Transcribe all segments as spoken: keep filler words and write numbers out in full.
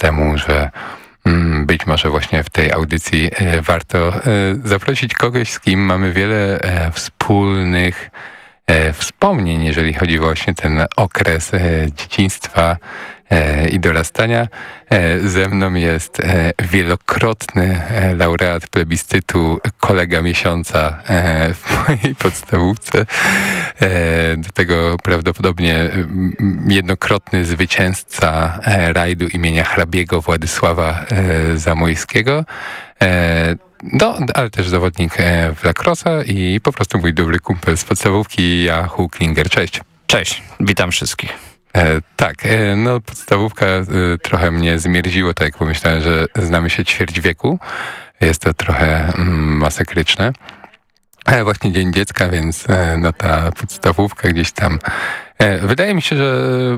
temu, że mm, być może właśnie w tej audycji e, warto e, zaprosić kogoś, z kim mamy wiele e, wspólnych e, wspomnień, jeżeli chodzi właśnie ten okres e, dzieciństwa e, i dorastania. E, ze mną jest e, wielokrotny e, laureat plebiscytu Kolega Miesiąca e, w mojej podstawówce. E, do tego prawdopodobnie m, jednokrotny zwycięzca e, rajdu imienia hrabiego Władysława e, Zamojskiego. E, No, ale też zawodnik e, w lacrosse i po prostu mój dobry kumpel z podstawówki, Yahoo Klinger. Cześć. Cześć, witam wszystkich. E, tak, e, no podstawówka e, trochę mnie zmierziło, tak jak pomyślałem, że znamy się ćwierć wieku. Jest to trochę mm, masakryczne. Ale właśnie Dzień Dziecka, więc e, no ta podstawówka gdzieś tam. E, wydaje mi się, że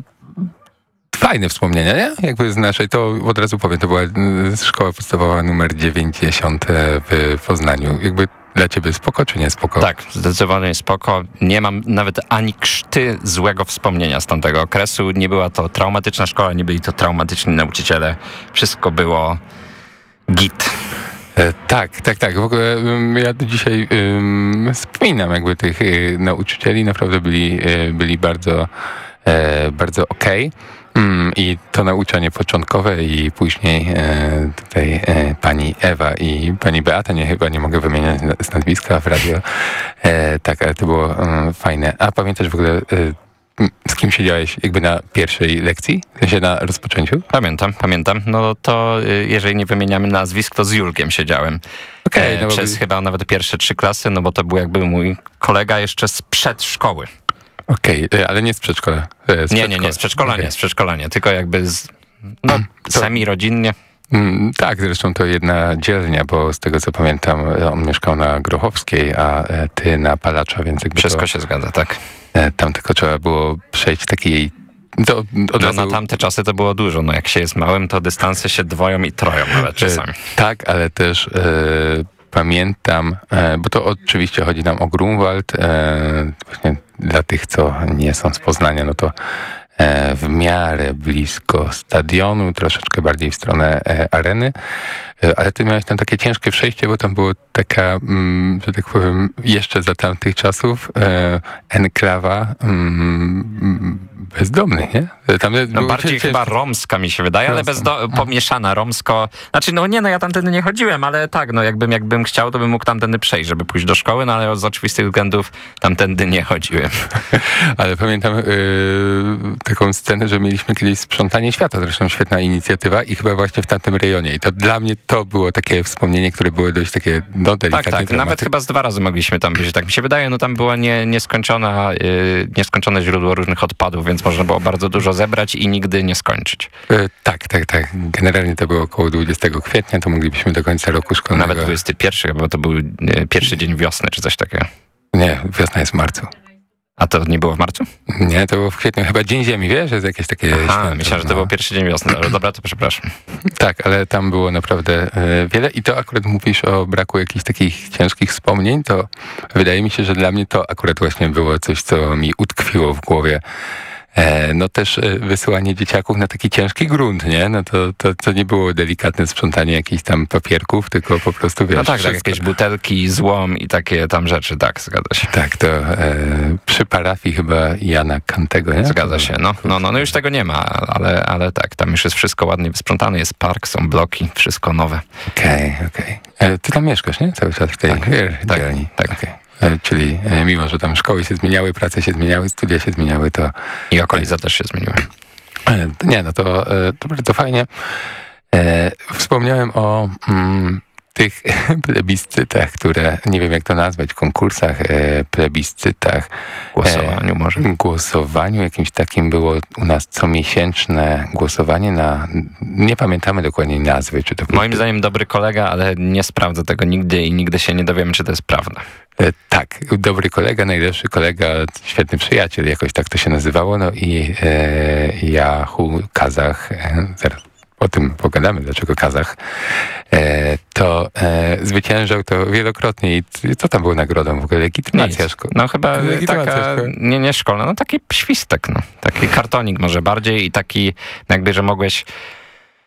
fajne wspomnienia, nie? Jakby z naszej, to od razu powiem, to była e, szkoła podstawowa numer dziewięćdziesiąt w Poznaniu. Jakby dla ciebie spoko, czy nie spoko? Tak, zdecydowanie spoko. Nie mam nawet ani krzty złego wspomnienia z tamtego okresu. Nie była to traumatyczna szkoła, nie byli to traumatyczni nauczyciele. Wszystko było git. E, tak, tak, tak. W ogóle um, ja do dzisiaj um, wspominam jakby tych y, nauczycieli. Naprawdę byli, y, byli bardzo, e, bardzo okej. Mm, I to nauczanie początkowe i później e, tutaj e, pani Ewa i pani Beata, nie chyba nie mogę wymieniać z nazwiska w radio. E, tak, ale to było e, fajne. A pamiętasz w ogóle, e, z kim siedziałeś jakby na pierwszej lekcji? W sensie na rozpoczęciu? Pamiętam, pamiętam. No to y, jeżeli nie wymieniamy nazwisk, to z Julkiem siedziałem. Okay, e, no przez by... chyba nawet pierwsze trzy klasy, no bo to był jakby mój kolega jeszcze z przedszkoły. Okej, okay, ale nie z przedszkola. Z nie, nie, nie, z przedszkola okay. nie, z przedszkola nie, tylko jakby z, no, to... semi-rodzinnie. Mm, tak, zresztą to jedna dzielnia, bo z tego co pamiętam, on mieszkał na Grochowskiej, a ty na Palacza, więc jakby Wszystko to, się zgadza, tak. Tam tylko trzeba było przejść takiej... To od no, razu... Na tamte czasy to było dużo. No jak się jest małym, to dystanse się dwoją i troją nawet czasami. Tak, ale też... E... Pamiętam, bo to oczywiście chodzi nam o Grunwald, właśnie dla tych, co nie są z Poznania, no to w miarę blisko stadionu, troszeczkę bardziej w stronę areny, ale ty miałeś tam takie ciężkie przejście, bo tam było taka, że tak powiem, jeszcze za tamtych czasów enklawa bezdomnych, nie? Tam no bardziej ciężko. Chyba romska mi się wydaje, ale bezdo- pomieszana romsko. Znaczy, no nie, no ja tamtędy nie chodziłem, ale tak, no jakbym, jakbym chciał, to bym mógł tamtędy przejść, żeby pójść do szkoły, no ale z oczywistych względów tamtędy nie chodziłem. Ale pamiętam yy, taką scenę, że mieliśmy kiedyś sprzątanie świata, zresztą świetna inicjatywa i chyba właśnie w tamtym rejonie. I to dla mnie to było takie wspomnienie, które było dość takie, no delikatnie. Tak, tak, nawet chyba z dwa razy mogliśmy tam być, tak mi się wydaje, no tam była nie, nieskończona, yy, nieskończone źródło różnych odpadów, więc można było bardzo dużo zebrać i nigdy nie skończyć. Yy, tak, tak, tak. Generalnie to było około dwudziestego kwietnia, to moglibyśmy do końca roku szkolnego. Nawet dwudziestego pierwszego, bo to był yy, pierwszy dzień wiosny, czy coś takiego. Nie, wiosna jest w marcu. A to nie było w marcu? Nie, to było w kwietniu. Chyba Dzień Ziemi, wiesz? Jest jakieś takie... Aha, myślałem, że to był pierwszy dzień wiosny. Ale dobra, to przepraszam. Tak, ale tam było naprawdę y, wiele i to akurat mówisz o braku jakichś takich ciężkich wspomnień, to wydaje mi się, że dla mnie to akurat właśnie było coś, co mi utkwiło w głowie. E, no też e, wysyłanie dzieciaków na taki ciężki grunt, nie? No to, to, to nie było delikatne sprzątanie jakichś tam papierków, tylko po prostu, wiesz... No tak, tak, jakieś butelki, złom i takie tam rzeczy, tak, zgadza się. Tak, to e, przy parafii chyba Jana Kantego, nie? Zgadza się, no, no, no, no już tego nie ma, ale, ale tak, tam już jest wszystko ładnie wysprzątane, jest park, są bloki, wszystko nowe. Okej, okay, okej. Okay. Ty tam mieszkasz, nie? Cały czas w tej tak, dzielni. Tak, tak. Okay. Czyli mimo, że tam szkoły się zmieniały, prace się zmieniały, studia się zmieniały, to... I okolica też się zmieniła. Nie, no to, to bardzo fajnie. Wspomniałem o mm, tych plebiscytach, które, nie wiem jak to nazwać, konkursach, plebiscytach. Głosowaniu może. Głosowaniu, jakimś takim było u nas comiesięczne głosowanie na... Nie pamiętamy dokładnie nazwy. Czy to Moim był... zdaniem dobry kolega, ale nie sprawdzę tego nigdy i nigdy się nie dowiemy, czy to jest prawda. E, tak, dobry kolega, najlepszy kolega, świetny przyjaciel, jakoś tak to się nazywało. No i e, Yahoo Kazach, e, zaraz o tym pogadamy, dlaczego Kazach, e, to e, zwyciężał to wielokrotnie. I co tam było nagrodą w ogóle? Legitymacja szkolna. No chyba taka, nie, nie szkolna, no taki świstek, no. Taki kartonik może bardziej i taki jakby, że mogłeś